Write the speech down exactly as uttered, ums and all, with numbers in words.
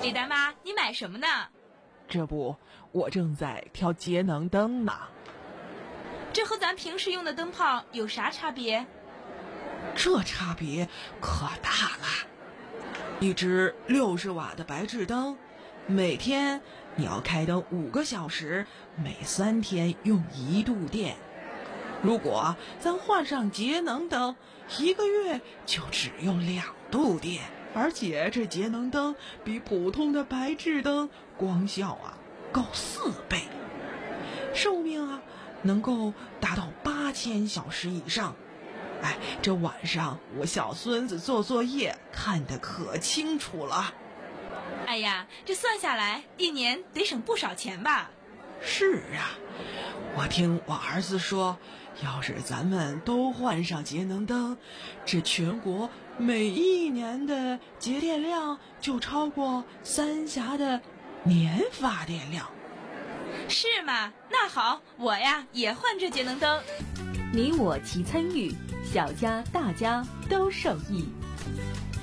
李大妈，你买什么呢？ 这不，我正在挑节能灯呢。 这和咱平时用的灯泡有啥差别？ 这差别可大了。一只六十瓦的白炽灯，每天你要开灯五个小时，每三天用一度电。如果咱换上节能灯，一个月就只用两度电，而且这节能灯比普通的白炽灯光效啊高四倍，寿命啊能够达到八千小时以上。哎，这晚上我小孙子做作业看得可清楚了。 哎呀，这算下来一年得省不少钱吧？ 是啊，我听我儿子说，要是咱们都换上节能灯，这全国每一年的节电量就超过三峡的年发电量。 是吗？那好，我呀也换这节能灯。 你我齐参与，小家大家都受益。